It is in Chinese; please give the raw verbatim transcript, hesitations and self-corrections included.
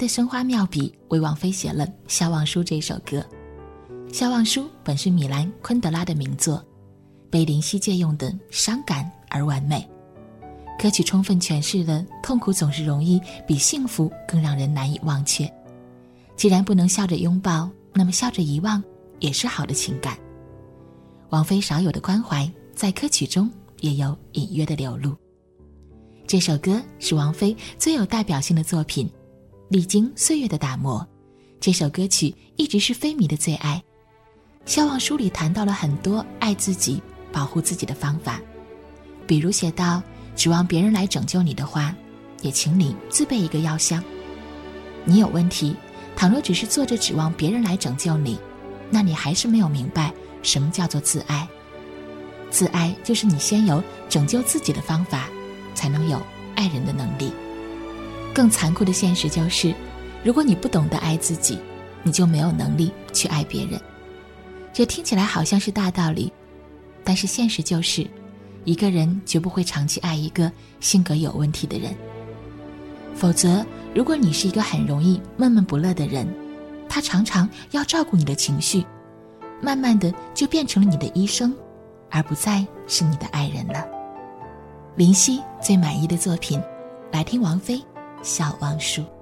的生花妙笔为王菲写了《笑忘书》这首歌。《笑忘书》本是米兰昆德拉的名作，被林夕借用的伤感而完美。歌曲充分诠释了痛苦总是容易比幸福更让人难以忘却。既然不能笑着拥抱，那么笑着遗忘也是好的情感。王菲少有的关怀在歌曲中也有隐约的流露。这首歌是王菲最有代表性的作品，历经岁月的打磨，这首歌曲一直是菲迷的最爱。笑忘书里谈到了很多爱自己保护自己的方法，比如写到指望别人来拯救你的话，也请你自备一个药箱。你有问题，倘若只是做着指望别人来拯救你，那你还是没有明白什么叫做自爱。自爱就是你先有拯救自己的方法，才能有爱人的能力。更残酷的现实就是，如果你不懂得爱自己，你就没有能力去爱别人。这听起来好像是大道理，但是现实就是，一个人绝不会长期爱一个性格有问题的人。否则，如果你是一个很容易闷闷不乐的人，他常常要照顾你的情绪，慢慢的就变成了你的医生，而不再是你的爱人了。林夕最满意的作品，来听王菲《笑忘书》。